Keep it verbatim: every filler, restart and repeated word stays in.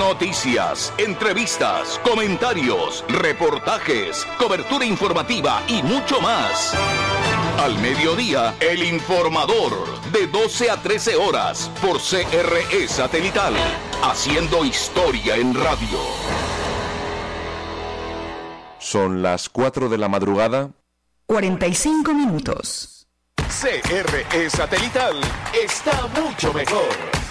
Noticias, entrevistas, comentarios, reportajes, cobertura informativa y mucho más. Al mediodía, El Informador, de doce a trece horas, por C R E Satelital, haciendo historia en radio. Son las cuatro de la madrugada. cuarenta y cinco minutos. C R E Satelital está mucho mejor.